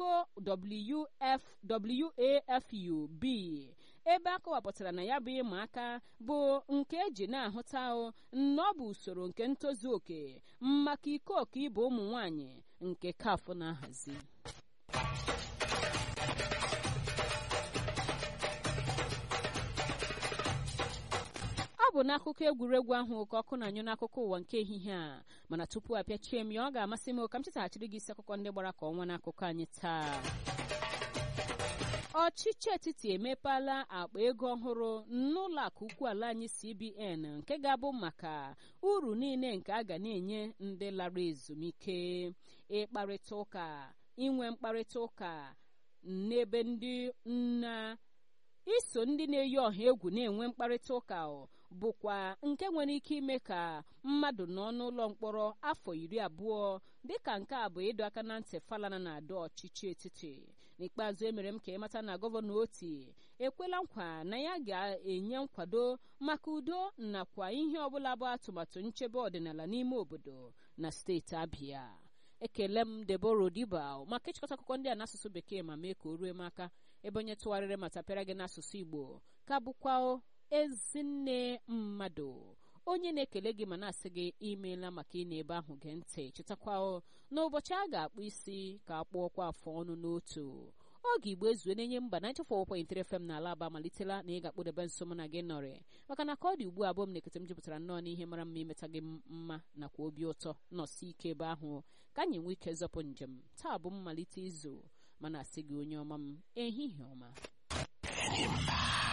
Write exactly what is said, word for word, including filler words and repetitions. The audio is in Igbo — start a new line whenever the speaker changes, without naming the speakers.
iko W F W A F U B ebe a kọwapụtara na ya bụ ịma aka bụ nke eji na-ahụta na ọ bụ usoro nke ntozu oke maka iko oke ịbụ ụmụ nwanyị nke C A F na-ahazi. Ọ bụ n'akụkọ egwuregwu ahụ ka ọkụ na-anyụ n'akụkọ ụwa nke ehihie a, mana tupu apịachie m ya ọ ga-amasị m ka m chetaghachiri gị isi akụkọ ndị gbara ka ọnwa n'akụkọ anyị taa. Ọchịchị etiti emepeela akpa ego ọhụrụ n'ụlọ akụ ukwu ala anyị C B N nke ga-abụ maka uru niile nke a ga na-enye ndị lara ezumike. Ịkparịta ụka inwe mkparịta ụka n'ebe ndị na iso ndị na-eyi ọha egwu na-enwe mkparịta ụka bụkwa nke nwere ike ime ka mmadụ nọ n'ụlọ mkpọrọ afọ iri abụọ dịka nke a bụ ịdọ aka na ntị Falana na-adọ ọchịchị etiti. N'ikpeazụ emere m ka ịmata na gọvanọ Oti ekwela nkwa na ya ga-enye nkwado maka udo nakwa ihe ọbụla bụ atụmatụ nchebe ọdịnala n'ime obodo na steeti Abia. Ekele m Deborah Odiba maka ịchịkọta akụkọ ndị a n'asụsụ Bekee ma mee ka o ruo m aka ebe onye tụgharịrị ma tapịara gị n'asụsụ Igbo ka bụkwa Ezinne Mmadụ onye na-ekele gị ma na-asị gị imeela maka ị na-ebe ahụ gee ntị. Chetakwa n'ụbọchị a ga-akpụ isi ka a kpụọkwa afọ ọnụ n'otu oge Igbo ezue na-enye mba ninety-four point three F M na ala Aba malitela na ị ga-akpụdebe nso mụ na gị nọrị maka na ka ọ dị ugbu a abụọ m na-ekete m jupụtara nnọọ n'ihe mara mma imeta gị mma nakwa obi ụtọ nọsi ike ebe ahụ ka anyị nwee ike zọpụ njem. Taa bụ mmalite izu ma na-asị gị onye ọma m ehihie ọma.